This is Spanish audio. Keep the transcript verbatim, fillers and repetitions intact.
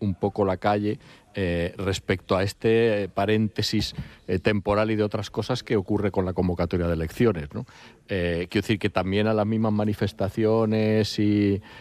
un poco la calle eh, respecto a este paréntesis eh, temporal y de otras cosas que ocurre con la convocatoria de elecciones, ¿no? Eh, quiero decir que también a las mismas manifestaciones y